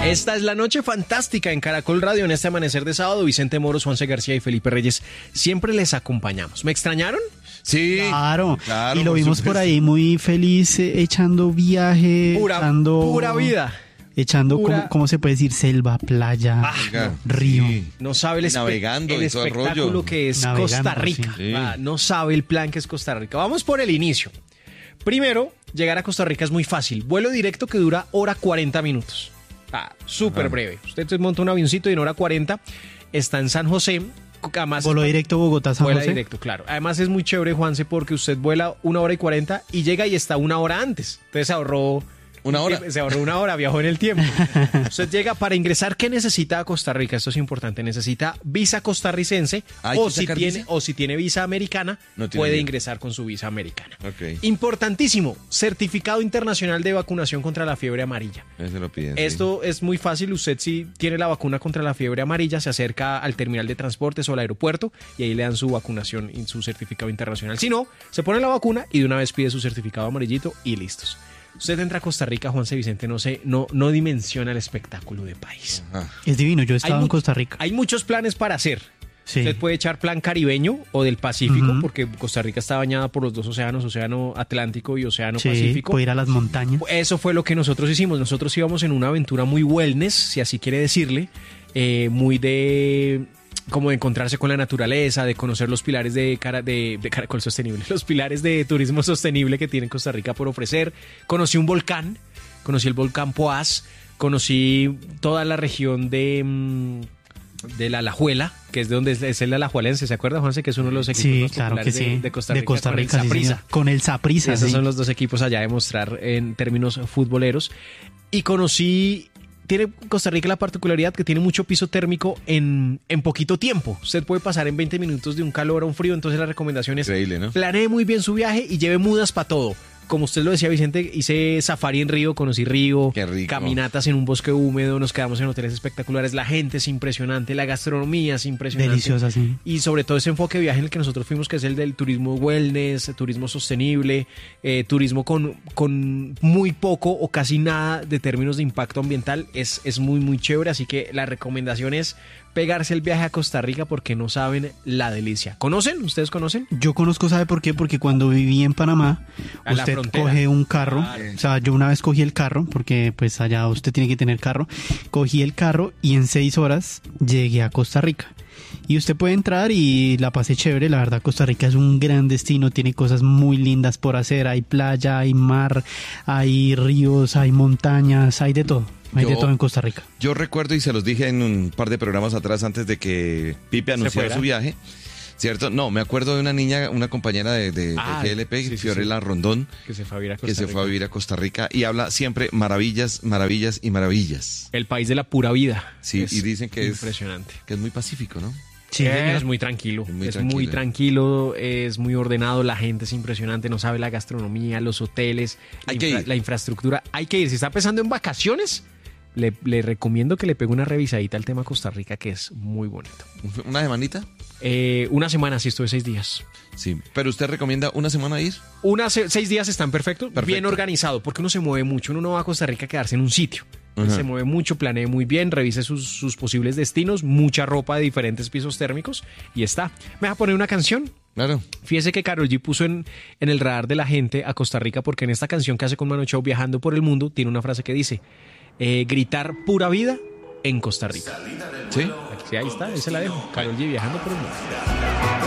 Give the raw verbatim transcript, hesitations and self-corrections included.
Esta es la noche fantástica en Caracol Radio en este amanecer de sábado. Vicente Moros, Juanse García y Felipe Reyes siempre les acompañamos. ¿Me extrañaron? Sí, claro, claro, y lo por vimos supuesto. por ahí muy feliz eh, echando viaje, Pura, echando, pura vida. echando Pura- ¿cómo, cómo se puede decir? Selva, playa, Ah, Oiga, río. sí. No sabe el, espe- Navegando el y todo el espectáculo rollo. que es Navegando, Costa Rica. sí. Ah, no sabe el plan que es Costa Rica. Vamos por el inicio. Primero, llegar a Costa Rica es muy fácil. Vuelo directo que dura hora cuarenta minutos. Ah, súper Ajá. breve. Usted se monta un avioncito y en hora cuarenta está en San José. Además, Voló directo Bogotá-San vuela José. directo, claro. Además es muy chévere, Juanse, porque usted vuela una hora y cuarenta y llega y está una hora antes. Entonces se ahorró... Una hora. Se ahorró una hora, viajó en el tiempo. Usted llega para ingresar. ¿Qué necesita a Costa Rica? Esto es importante. Necesita visa costarricense Ah, ¿hay o que si sacar tiene visa? o si tiene visa americana, No tiene puede visa. ingresar con su visa americana. Ok. Importantísimo, certificado internacional de vacunación contra la fiebre amarilla. Eso lo piden. sí. Esto es muy fácil. Usted si tiene la vacuna contra la fiebre amarilla, se acerca al terminal de transportes o al aeropuerto y ahí le dan su vacunación y su certificado internacional. Si no, se pone la vacuna y de una vez pide su certificado amarillito y listos. Usted entra a Costa Rica, Juanse Vicente, no sé, no, no dimensiona el espectáculo de país. Ajá. Es divino, yo he estado Hay en mu- Costa Rica. Hay muchos planes para hacer. Sí. Usted puede echar plan caribeño o del Pacífico, Ujú. porque Costa Rica está bañada por los dos océanos, Océano Atlántico y Océano Sí, Pacífico. puede ir a las montañas. Eso fue lo que nosotros hicimos. Nosotros íbamos en una aventura muy wellness, si así quiere decirle, eh, muy de como de encontrarse con la naturaleza, de conocer los pilares de, cara, de, de Caracol Sostenible, los pilares de turismo sostenible que tiene Costa Rica por ofrecer. Conocí un volcán, conocí el volcán Poás, conocí toda la región de... mm, de la Alajuela, que es de donde es, es el Alajuelense, ¿se acuerda, Juanse? Que es uno de los equipos Sí, más claro que populares sí. de, de Costa Rica, de Costa con el Rica, sí, Saprissa. señor. Con el Saprissa, Esos sí. son los dos equipos allá de mostrar en términos futboleros. Y conocí, tiene Costa Rica la particularidad que tiene mucho piso térmico en, en poquito tiempo. Usted puede pasar en veinte minutos de un calor a un frío, entonces la recomendación es Increíble, ¿no? planee muy bien su viaje y lleve mudas para todo. Como usted lo decía, Vicente, hice safari en Río, conocí Río, Qué rico. caminatas en un bosque húmedo, nos quedamos en hoteles espectaculares, la gente es impresionante, la gastronomía es impresionante. Deliciosa, sí. Y sobre todo ese enfoque de viaje en el que nosotros fuimos, que es el del turismo wellness, turismo sostenible, eh, turismo con, con muy poco o casi nada de términos de impacto ambiental, es, es muy, muy chévere. Así que la recomendación es pegarse el viaje a Costa Rica porque no saben la delicia. ¿Conocen? ¿Ustedes conocen? Yo conozco, ¿sabe por qué? Porque cuando viví en Panamá, A la usted frontera. coge un carro, Claro. o sea, yo una vez cogí el carro, porque pues allá usted tiene que tener carro, cogí el carro y en seis horas llegué a Costa Rica. Y usted puede entrar y la pasé chévere, la verdad Costa Rica es un gran destino, tiene cosas muy lindas por hacer, hay playa, hay mar, hay ríos, hay montañas, hay de todo, hay Yo- de todo en Costa Rica. Yo recuerdo y se los dije en un par de programas atrás antes de que Pipe anunciara fuera. su viaje. ¿Cierto? No, me acuerdo de una niña, una compañera de, de, Ah, de G L P, sí, sí, Fiorella Rondón, Que se fue a vivir a Costa que se Rica. fue a vivir a Costa Rica y habla siempre maravillas, maravillas y maravillas. El país de la pura vida. Sí, Es y dicen que es- impresionante. Que es muy pacífico, ¿no? Sí, señor. es muy tranquilo, Es muy es tranquilo. muy tranquilo, es muy ordenado, la gente es impresionante, no sabe la gastronomía, los hoteles, la, Hay que infra- ir. la infraestructura. Hay que ir. Si está pensando en vacaciones, le, le recomiendo que le pegue una revisadita al tema Costa Rica, que es muy bonito. ¿Una semanita? Eh, una semana, sí, estuve seis días. Sí. ¿Pero usted recomienda una semana ir? Una, se- seis días están perfectos, Perfecto. bien organizado, porque uno se mueve mucho, uno no va a Costa Rica a quedarse en un sitio. Ajá. Se mueve mucho, planee muy bien, revise sus, sus posibles destinos, mucha ropa de diferentes pisos térmicos y está. ¿Me vas a poner una canción? Claro. Fíjese que Karol G puso en, en el radar de la gente a Costa Rica porque en esta canción que hace con Manu Chao viajando por el mundo tiene una frase que dice eh, gritar pura vida en Costa Rica. ¿Sí? Sí, ahí está, ahí se la dejo. Karol G viajando por el mundo.